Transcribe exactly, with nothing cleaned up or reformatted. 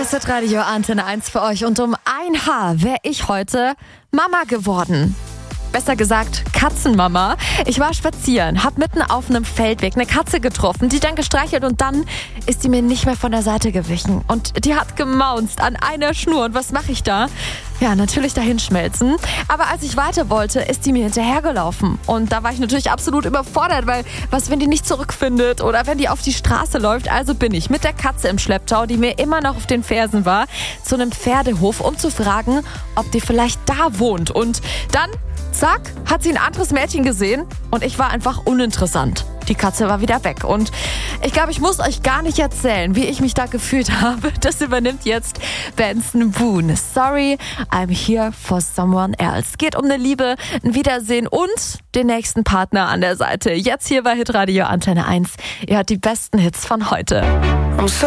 Hier ist das Radio Antenne eins für euch und um ein Haar wäre ich heute Mama geworden. Besser gesagt, Katzenmama. Ich war spazieren, hab mitten auf einem Feldweg eine Katze getroffen, die dann gestreichelt und dann ist sie mir nicht mehr von der Seite gewichen. Und die hat gemaunzt an einer Schnur. Und was mache ich da? Ja, natürlich dahinschmelzen. Aber als ich weiter wollte, ist die mir hinterhergelaufen. Und da war ich natürlich absolut überfordert, weil was, wenn die nicht zurückfindet oder wenn die auf die Straße läuft? Also bin ich mit der Katze im Schlepptau, die mir immer noch auf den Fersen war, zu einem Pferdehof, um zu fragen, ob die vielleicht da wohnt. Und dann, zack, hat sie ein anderes Mädchen gesehen und ich war einfach uninteressant. Die Katze war wieder weg und ich glaube, ich muss euch gar nicht erzählen, wie ich mich da gefühlt habe. Das übernimmt jetzt Benson Boone. Sorry, I'm here for someone else. Geht um eine Liebe, ein Wiedersehen und den nächsten Partner an der Seite. Jetzt hier bei Hitradio Antenne eins. Ihr hört die besten Hits von heute.